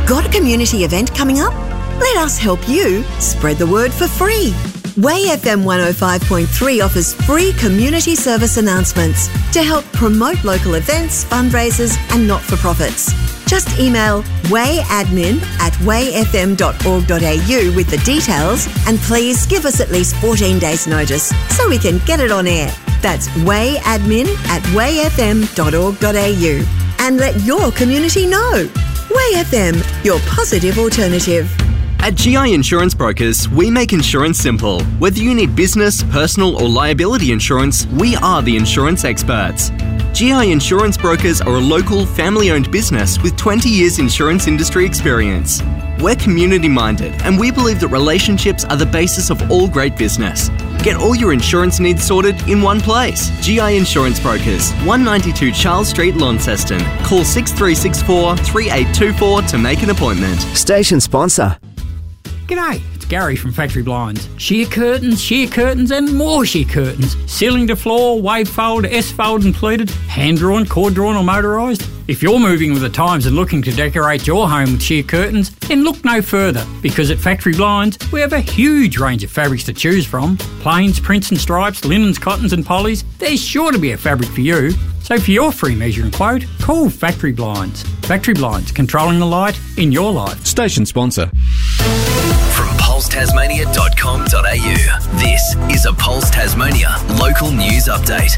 Got a community event coming up? Let us help you spread the word for free. Way FM 105.3 offers free community service announcements to help promote local events, fundraisers and not-for-profits. Just email wayadmin@wayfm.org.au with the details and please give us at least 14 days notice so we can get it on air. That's wayadmin@wayfm.org.au and let your community know. Way FM, your positive alternative. At GI Insurance Brokers, we make insurance simple. Whether you need business, personal or liability insurance, we are the insurance experts. GI Insurance Brokers are a local, family-owned business with 20 years insurance industry experience. We're community-minded and we believe that relationships are the basis of all great business. Get all your insurance needs sorted in one place. GI Insurance Brokers, 192 Charles Street, Launceston. Call 6364 3824 to make an appointment. Station sponsor. G'day, it's Gary from Factory Blinds. Sheer curtains and more sheer curtains. Ceiling to floor, wave fold, S-fold and pleated, hand-drawn, cord-drawn or motorised. If you're moving with the times and looking to decorate your home with sheer curtains, then look no further because at Factory Blinds we have a huge range of fabrics to choose from. Plains, prints and stripes, linens, cottons and polys. There's sure to be a fabric for you. So for your free measuring quote, call Factory Blinds. Factory Blinds, controlling the light in your life. Station sponsor. From pulsetasmania.com.au, this is a Pulse Tasmania local news update.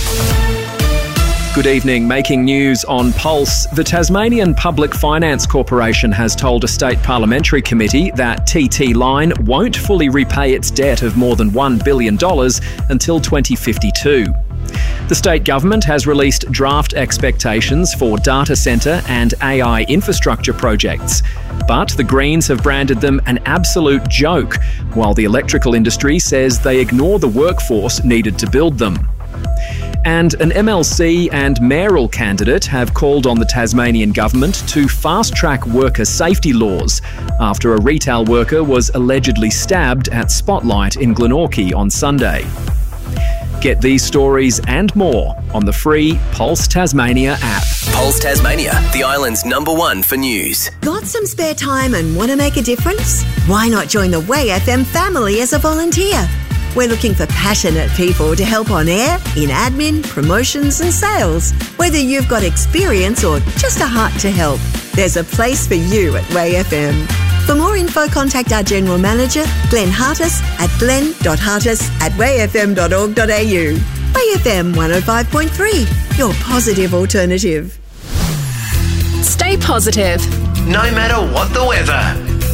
Good evening. Making news on Pulse. The Tasmanian Public Finance Corporation has told a state parliamentary committee that TT Line won't fully repay its debt of more than $1 billion until 2052. The state government has released draft expectations for data centre and AI infrastructure projects, but the Greens have branded them an absolute joke, while the electrical industry says they ignore the workforce needed to build them. And an MLC and mayoral candidate have called on the Tasmanian government to fast-track worker safety laws after a retail worker was allegedly stabbed at Spotlight in Glenorchy on Sunday. Get these stories and more on the free Pulse Tasmania app. Pulse Tasmania, the island's #1 for news. Got some spare time and want to make a difference? Why not join the Way FM family as a volunteer? We're looking for passionate people to help on air, in admin, promotions and sales. Whether you've got experience or just a heart to help, there's a place for you at Way FM. For more info, contact our General Manager, Glenn Hartis, at glenn.hartis@wayfm.org.au. Way FM 105.3, your positive alternative. Stay positive. No matter what the weather.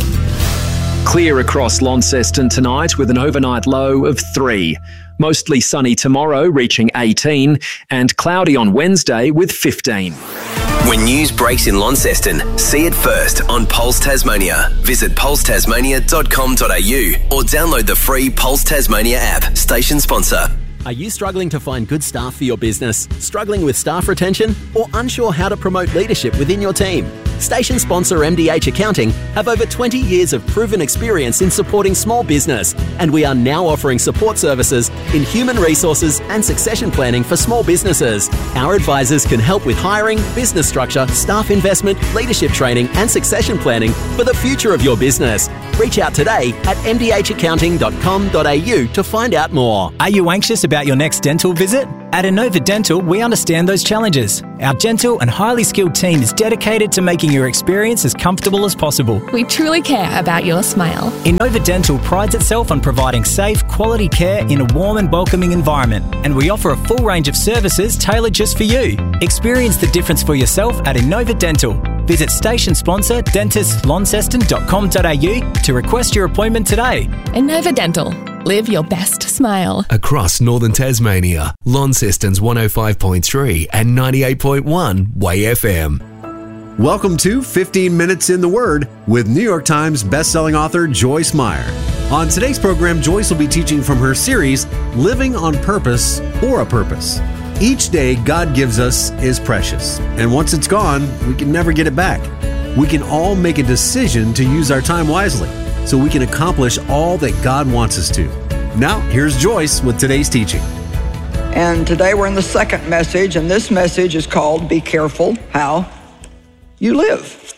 Clear across Launceston tonight with an overnight low of 3. Mostly sunny tomorrow, reaching 18, and cloudy on Wednesday with 15. When news breaks in Launceston, see it first on Pulse Tasmania. Visit pulsetasmania.com.au or download the free Pulse Tasmania app. Station sponsor. Are you struggling to find good staff for your business? Struggling with staff retention? Or unsure how to promote leadership within your team? Station sponsor MDH Accounting have over 20 years of proven experience in supporting small business, and we are now offering support services in human resources and succession planning for small businesses. Our advisors can help with hiring, business structure, staff investment, leadership training and succession planning for the future of your business. Reach out today at mdhaccounting.com.au to find out more. Are you anxious about your next dental visit? At Inova Dental, we understand those challenges. Our gentle and highly skilled team is dedicated to making your experience as comfortable as possible. We truly care about your smile. Inova Dental prides itself on providing safe, quality care in a warm and welcoming environment, and we offer a full range of services tailored just for you. Experience the difference for yourself at Inova Dental. Visit station sponsor dentistlaunceston.com.au to request your appointment today. Inova Dental. Live your best smile. Across northern Tasmania, Launceston's 105.3 and 98.1 Way FM. Welcome to 15 Minutes in the Word with New York Times bestselling author Joyce Meyer. On today's program, Joyce will be teaching from her series, Living on Purpose for a Purpose. Each day God gives us is precious, and once it's gone, we can never get it back. We can all make a decision to use our time wisely so we can accomplish all that God wants us to. Now, here's Joyce with today's teaching. And today we're in the second message, and this message is called Be Careful How You Live.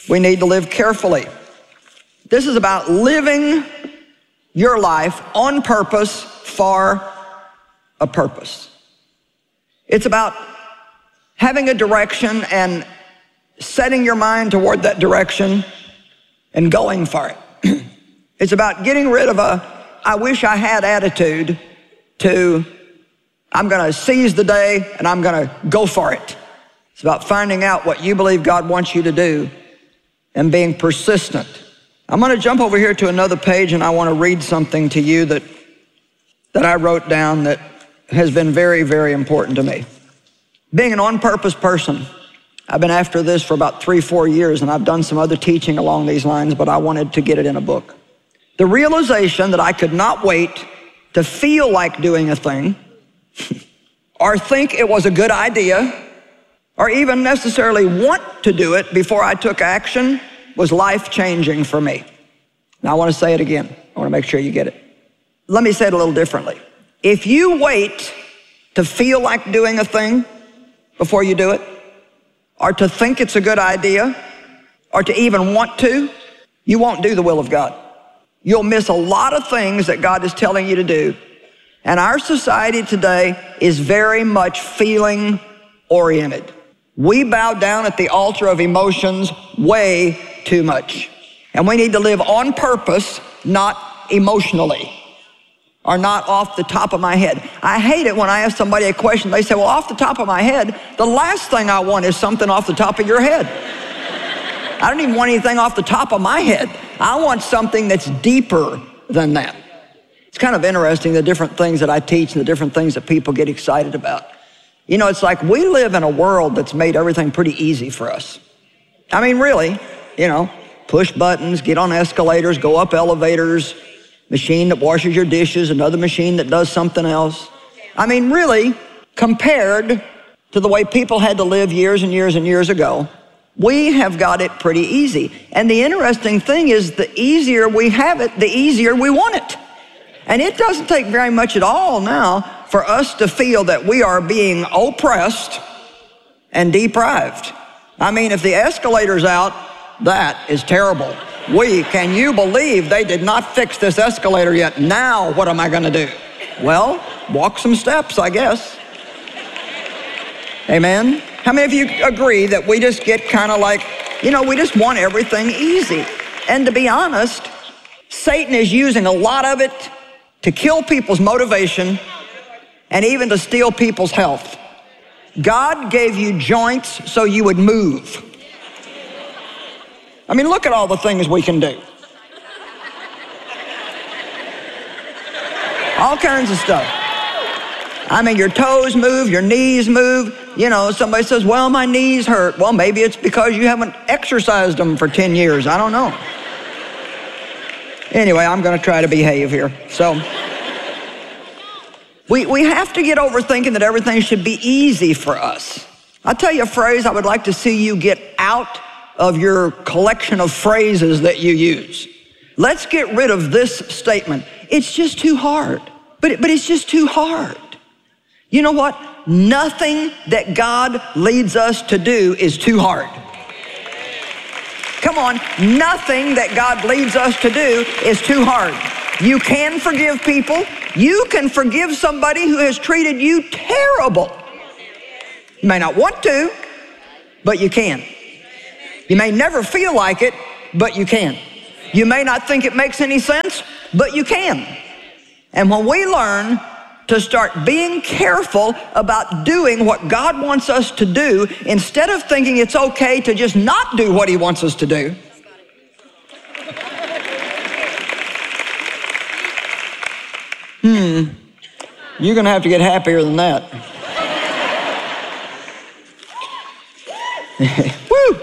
We need to live carefully. This is about living your life on purpose for a purpose. It's about having a direction and setting your mind toward that direction and going for it. It's about getting rid of a I wish I had attitude to I'm going to seize the day and I'm going to go for it. It's about finding out what you believe God wants you to do and being persistent. I'm going to jump over here to another page and I want to read something to you that I wrote down that has been very, very important to me. Being an on-purpose person, I've been after this for about 3-4 years, and I've done some other teaching along these lines, but I wanted to get it in a book. The realization that I could not wait to feel like doing a thing or think it was a good idea or even necessarily want to do it before I took action was life-changing for me. Now I want to say it again. I want to make sure you get it. Let me say it a little differently. If you wait to feel like doing a thing before you do it, or to think it's a good idea, or to even want to, you won't do the will of God. You'll miss a lot of things that God is telling you to do. And our society today is very much feeling oriented. We bow down at the altar of emotions way too much. And we need to live on purpose, not emotionally, or not off the top of my head. I hate it when I ask somebody a question, they say, well, off the top of my head, the last thing I want is something off the top of your head. I don't even want anything off the top of my head. I want something that's deeper than that. It's kind of interesting, the different things that I teach and the different things that people get excited about. You know, it's like we live in a world that's made everything pretty easy for us. I mean, really, you know, push buttons, get on escalators, go up elevators, machine that washes your dishes, another machine that does something else. I mean, really, compared to the way people had to live years and years and years ago, we have got it pretty easy. And the interesting thing is the easier we have it, the easier we want it. And it doesn't take very much at all now for us to feel that we are being oppressed and deprived. I mean, if the escalator's out, that is terrible. Can you believe they did not fix this escalator yet? Now what am I going to do? Well, walk some steps, I guess. Amen? How many of you agree that we just get kind of like, you know, we just want everything easy? And to be honest, Satan is using a lot of it to kill people's motivation and even to steal people's health. God gave you joints so you would move. I mean, look at all the things we can do. All kinds of stuff. I mean, your toes move, your knees move. You know, somebody says, well, my knees hurt. Well, maybe it's because you haven't exercised them for 10 years. I don't know. Anyway, I'm going to try to behave here. So, we have to get over thinking that everything should be easy for us. I'll tell you a phrase I would like to see you get out of your collection of phrases that you use. Let's get rid of this statement. It's just too hard. But it's just too hard. You know what? Nothing that God leads us to do is too hard. Come on, nothing that God leads us to do is too hard. You can forgive people. You can forgive somebody who has treated you terrible. You may not want to, but you can. You may never feel like it, but you can. You may not think it makes any sense, but you can. And when we learn to start being careful about doing what God wants us to do, instead of thinking it's okay to just not do what He wants us to do, you're going to have to get happier than that. Woo!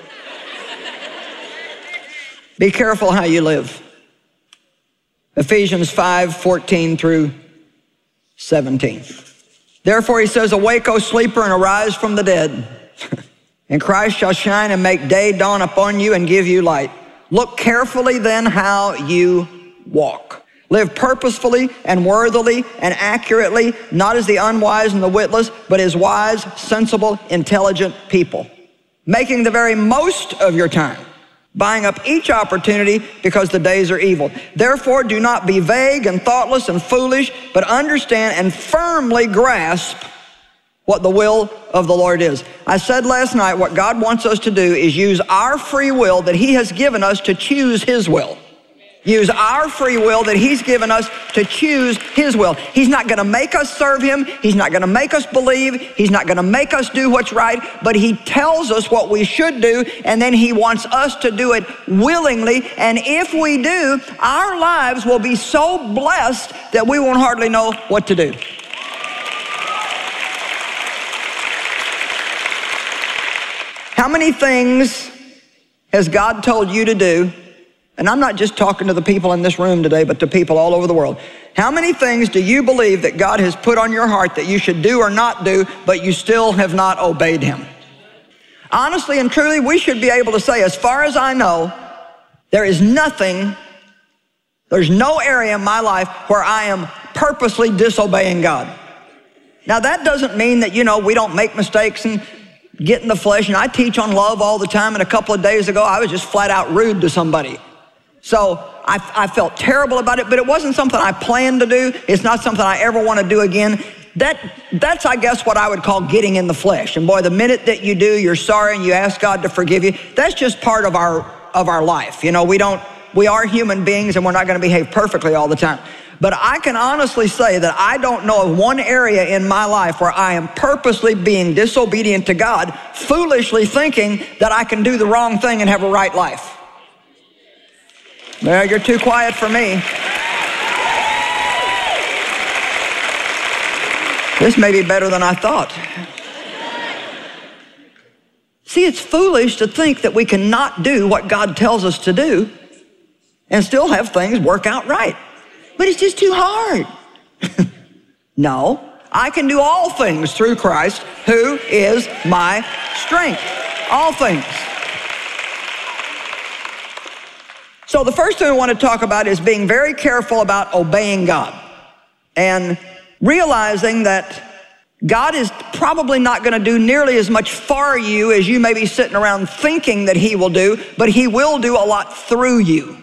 Be careful how you live. Ephesians 5:14 through 17. Therefore he says, awake, O sleeper, and arise from the dead. And Christ shall shine and make day dawn upon you and give you light. Look carefully then how you walk. Live purposefully and worthily and accurately, not as the unwise and the witless, but as wise, sensible, intelligent people. Making the very most of your time. buying up each opportunity because the days are evil. Therefore, do not be vague and thoughtless and foolish, but understand and firmly grasp what the will of the Lord is. I said last night, what God wants us to do is use our free will that He has given us to choose His will. Use our free will that He's given us to choose His will. He's not going to make us serve Him. He's not going to make us believe. He's not going to make us do what's right, but He tells us what we should do, and then He wants us to do it willingly. And if we do, our lives will be so blessed that we won't hardly know what to do. How many things has God told you to do? And I'm not just talking to the people in this room today, but to people all over the world. How many things do you believe that God has put on your heart that you should do or not do, but you still have not obeyed Him? Honestly and truly, we should be able to say, as far as I know, there's no area in my life where I am purposely disobeying God. Now, that doesn't mean that, we don't make mistakes and get in the flesh. And I teach on love all the time, and a couple of days ago, I was just flat out rude to somebody. So I felt terrible about it, but it wasn't something I planned to do. It's not something I ever want to do again. That's, I guess, what I would call getting in the flesh. And boy, the minute that you do, you're sorry and you ask God to forgive you. That's just part of our life. We are human beings, and we're not going to behave perfectly all the time. But I can honestly say that I don't know of one area in my life where I am purposely being disobedient to God, foolishly thinking that I can do the wrong thing and have a right life. Well, you're too quiet for me. This may be better than I thought. See, it's foolish to think that we cannot do what God tells us to do and still have things work out right. But it's just too hard. No, I can do all things through Christ, who is my strength. All things. So the first thing I want to talk about is being very careful about obeying God and realizing that God is probably not going to do nearly as much for you as you may be sitting around thinking that He will do, but He will do a lot through you.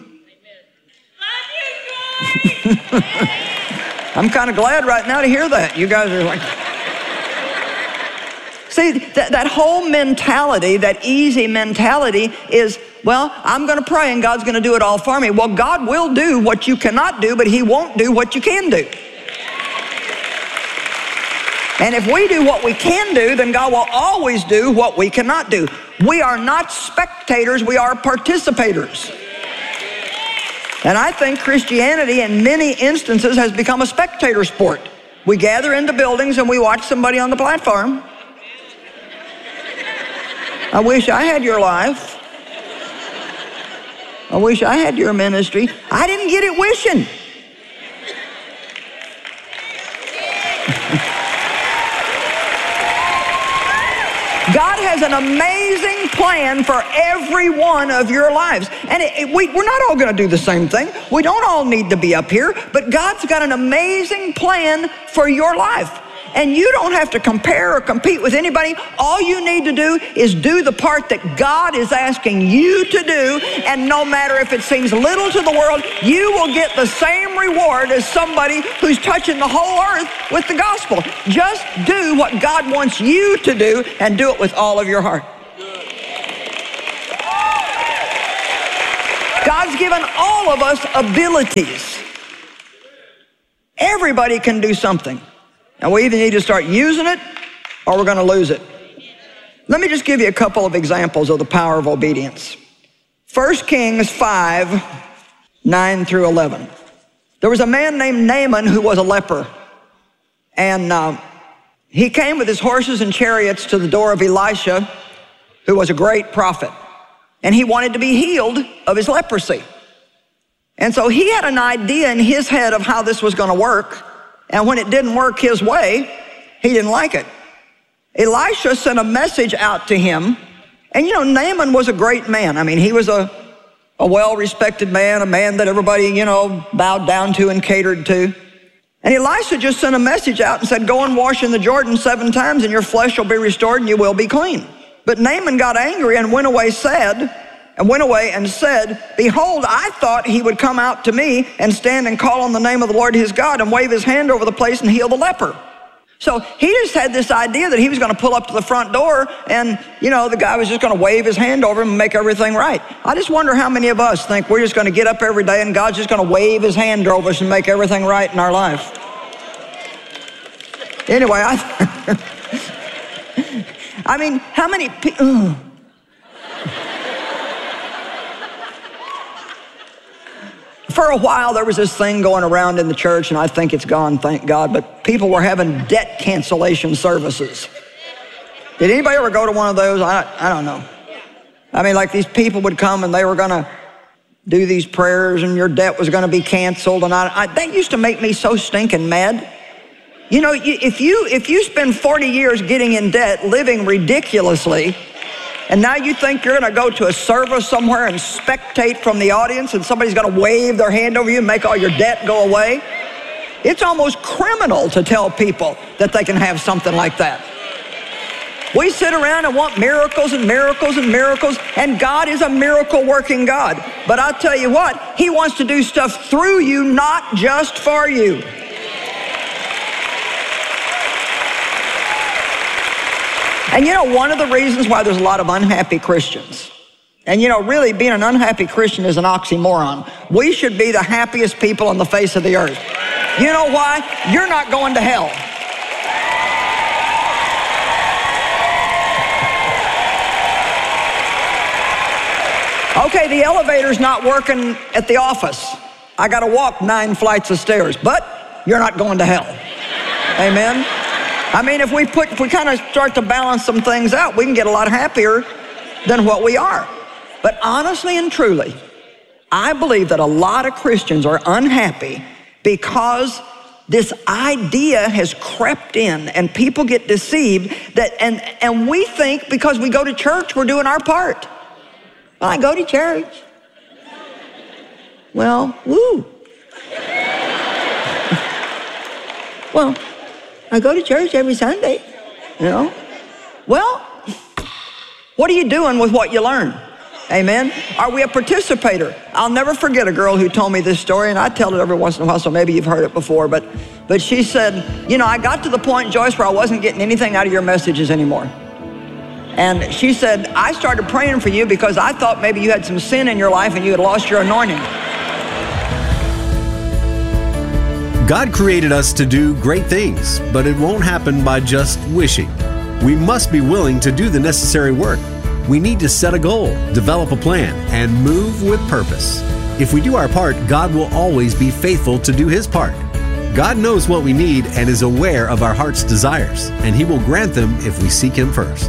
I'm kind of glad right now to hear that. You guys are like... See, that whole mentality, that easy mentality is, well, I'm going to pray and God's going to do it all for me. Well, God will do what you cannot do, but He won't do what you can do. And if we do what we can do, then God will always do what we cannot do. We are not spectators, we are participators. And I think Christianity in many instances has become a spectator sport. We gather into buildings and we watch somebody on the platform. I wish I had your life. I wish I had your ministry. I didn't get it wishing. God has an amazing plan for every one of your lives. And we're not all going to do the same thing. We don't all need to be up here, but God's got an amazing plan for your life. And you don't have to compare or compete with anybody. All you need to do is do the part that God is asking you to do. And no matter if it seems little to the world, you will get the same reward as somebody who's touching the whole earth with the gospel. Just do what God wants you to do and do it with all of your heart. God's given all of us abilities. Everybody can do something. And we either need to start using it or we're going to lose it. Let me just give you a couple of examples of the power of obedience. 1 Kings 5, 9 through 11. There was a man named Naaman who was a leper. And he came with his horses and chariots to the door of Elisha, who was a great prophet. And he wanted to be healed of his leprosy. And so he had an idea in his head of how this was going to work. And when it didn't work his way, he didn't like it. Elisha sent a message out to him. And Naaman was a great man. I mean, he was a well-respected man, a man that everybody, bowed down to and catered to. And Elisha just sent a message out and said, go and wash in the Jordan 7 times and your flesh will be restored and you will be clean. But Naaman got angry and went away sad and went away and said, behold, I thought he would come out to me and stand and call on the name of the Lord his God and wave his hand over the place and heal the leper. So he just had this idea that he was going to pull up to the front door and, the guy was just going to wave his hand over him and make everything right. I just wonder how many of us think we're just going to get up every day and God's just going to wave his hand over us and make everything right in our life. Anyway, I mean, how many people... For a while, there was this thing going around in the church, and I think it's gone, thank God, but people were having debt cancellation services. Did anybody ever go to one of those? I don't know. I mean, like these people would come, and they were going to do these prayers, and your debt was going to be canceled, and that used to make me so stinking mad. If you spend 40 years getting in debt, living ridiculously, and now you think you're going to go to a service somewhere and spectate from the audience and somebody's going to wave their hand over you and make all your debt go away? It's almost criminal to tell people that they can have something like that. We sit around and want miracles and miracles and miracles, and God is a miracle-working God. But I'll tell you what, he wants to do stuff through you, not just for you. And one of the reasons why there's a lot of unhappy Christians, and really being an unhappy Christian is an oxymoron. We should be the happiest people on the face of the earth. You know why? You're not going to hell. Okay, the elevator's not working at the office. I got to walk 9 flights of stairs, but you're not going to hell. Amen? I mean, if we kind of start to balance some things out, we can get a lot happier than what we are. But honestly and truly, I believe that a lot of Christians are unhappy because this idea has crept in and people get deceived and we think because we go to church, we're doing our part. Well, I go to church. Well, woo. Well, I go to church every Sunday, Well, what are you doing with what you learn? Amen? Are we a participator? I'll never forget a girl who told me this story, and I tell it every once in a while, so maybe you've heard it before, but she said, I got to the point, Joyce, where I wasn't getting anything out of your messages anymore. And she said, I started praying for you because I thought maybe you had some sin in your life and you had lost your anointing. God created us to do great things, but it won't happen by just wishing. We must be willing to do the necessary work. We need to set a goal, develop a plan, and move with purpose. If we do our part, God will always be faithful to do his part. God knows what we need and is aware of our heart's desires, and he will grant them if we seek him first.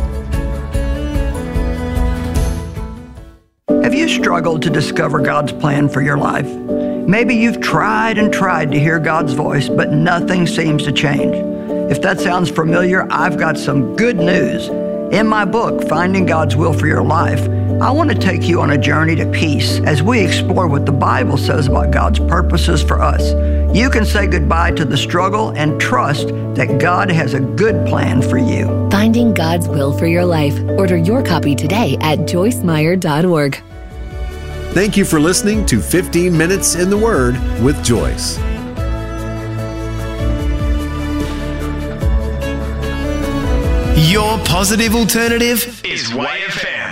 Have you struggled to discover God's plan for your life? Maybe you've tried and tried to hear God's voice, but nothing seems to change. If that sounds familiar, I've got some good news. In my book, Finding God's Will for Your Life, I want to take you on a journey to peace as we explore what the Bible says about God's purposes for us. You can say goodbye to the struggle and trust that God has a good plan for you. Finding God's Will for Your Life. Order your copy today at joycemeyer.org. Thank you for listening to 15 Minutes in the Word with Joyce. Your positive alternative is YFM.